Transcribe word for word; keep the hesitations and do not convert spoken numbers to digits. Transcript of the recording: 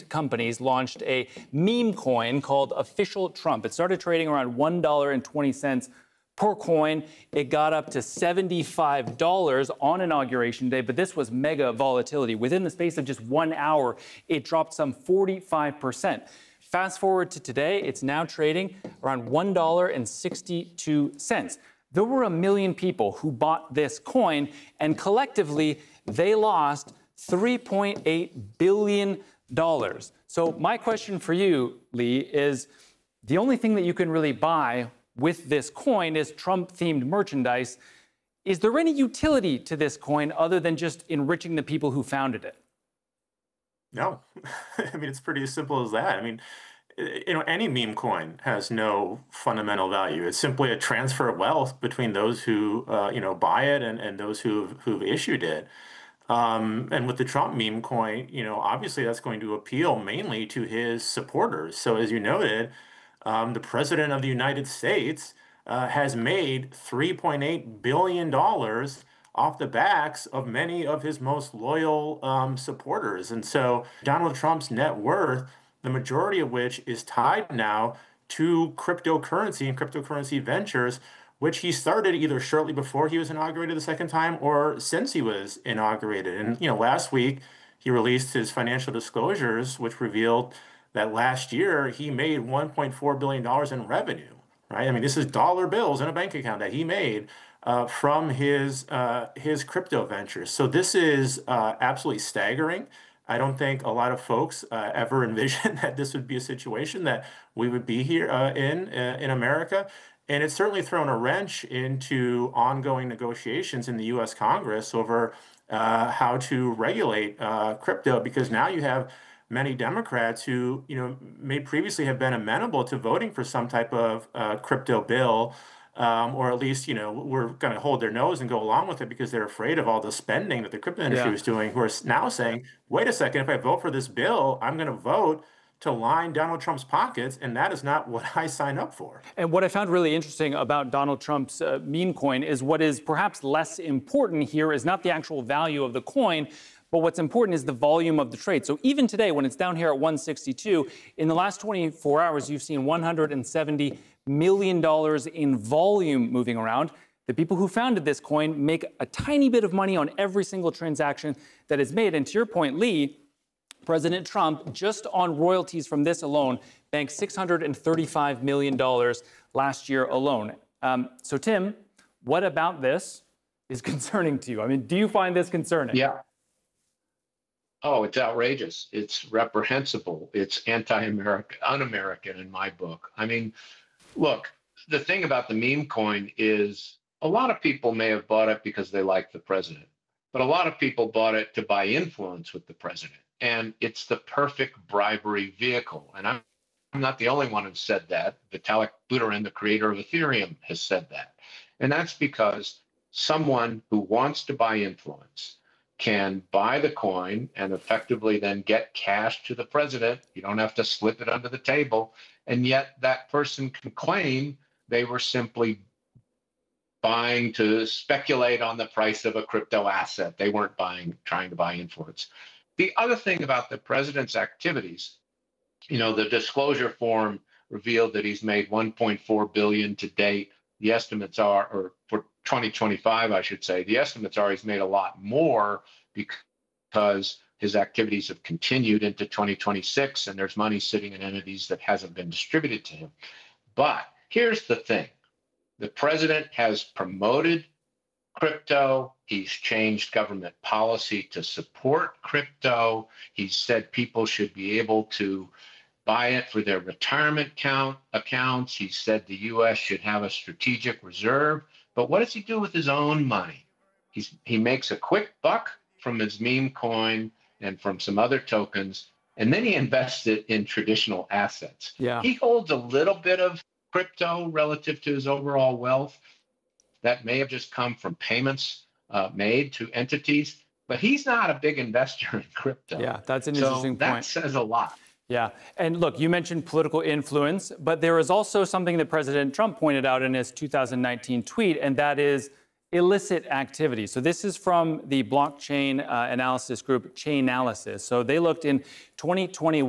companies launched a meme coin called Official Trump. It started trading around one dollar and twenty cents per coin. It got up to seventy-five dollars on Inauguration Day, but this was mega volatility. Within the space of just one hour, it dropped some forty-five percent. Fast forward to today, it's now trading around one dollar and sixty-two cents. There were a million people who bought this coin, and collectively, they lost three point eight billion dollars. So my question for you, Lee, is the only thing that you can really buy with this coin is Trump-themed merchandise. Is there any utility to this coin other than just enriching the people who founded it? No. I mean, it's pretty as simple as that. I mean, you know, any meme coin has no fundamental value. It's simply a transfer of wealth between those who, uh, you know, buy it and, and those who've, who've issued it. Um, and with the Trump meme coin, you know, obviously that's going to appeal mainly to his supporters. So as you noted, um, the president of the United States uh, has made three point eight billion dollars off the backs of many of his most loyal um, supporters. And so Donald Trump's net worth, the majority of which is tied now to cryptocurrency and cryptocurrency ventures, which he started either shortly before he was inaugurated the second time or since he was inaugurated. And, you know, last week he released his financial disclosures, which revealed that last year he made one point four billion dollars in revenue, right? I mean, this is dollar bills in a bank account that he made uh, from his uh, his crypto ventures. So this is uh, absolutely staggering. I don't think a lot of folks uh, ever envisioned that this would be a situation that we would be here uh, in uh, in America. And it's certainly thrown a wrench into ongoing negotiations in the U S Congress over uh, how to regulate uh, crypto, because now you have many Democrats who, you know, may previously have been amenable to voting for some type of uh, crypto bill, um, or at least, you know, we're going to hold their nose and go along with it because they're afraid of all the spending that the crypto industry Yeah. was doing, who are now saying, wait a second, if I vote for this bill, I'm going to vote to line Donald Trump's pockets, and that is not what I sign up for. And what I found really interesting about Donald Trump's uh, meme coin is what is perhaps less important here is not the actual value of the coin, but what's important is the volume of the trade. So even today, when it's down here at one sixty-two, in the last twenty-four hours, you've seen one hundred seventy million dollars in volume moving around. The people who founded this coin make a tiny bit of money on every single transaction that is made. And to your point, Lee, President Trump, just on royalties from this alone, banked six hundred thirty-five million dollars last year alone. Um, so, Tim, what about this is concerning to you? I mean, do you find this concerning? Yeah. Oh, it's outrageous. It's reprehensible. It's anti-American, un-American in my book. I mean, look, the thing about the meme coin is a lot of people may have bought it because they like the president, but a lot of people bought it to buy influence with the president. And it's the perfect bribery vehicle. And I'm, I'm not the only one who said that. Vitalik Buterin, the creator of Ethereum, has said that. And that's because someone who wants to buy influence can buy the coin and effectively then get cash to the president. You don't have to slip it under the table. And yet that person can claim they were simply buying to speculate on the price of a crypto asset. They weren't buying, trying to buy influence. The other thing about the president's activities, you know, the disclosure form revealed that he's made one point four billion dollars to date. The estimates are, or for twenty twenty-five, I should say, the estimates are he's made a lot more because his activities have continued into twenty twenty-six, and there's money sitting in entities that hasn't been distributed to him. But here's the thing. The president has promoted crypto. He's changed government policy to support crypto. He's said people should be able to buy it for their retirement count accounts. He said the U S should have a strategic reserve. But what does he do with his own money? He's, he makes a quick buck from his meme coin and from some other tokens, and then he invests it in traditional assets. Yeah. He holds a little bit of crypto relative to his overall wealth. That may have just come from payments uh, made to entities, but he's not a big investor in crypto. Yeah, that's an so interesting that point. That says a lot. Yeah. And look, you mentioned political influence, but there is also something that President Trump pointed out in his two thousand nineteen tweet, and that is illicit activity. So this is from the blockchain uh, analysis group Chainalysis. So they looked in twenty twenty-one.